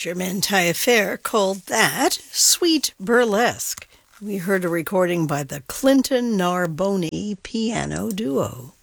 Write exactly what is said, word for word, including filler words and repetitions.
Germaine Taillefer called that Sweet Burlesque. We heard a recording by the Clinton Narboni Piano Duo.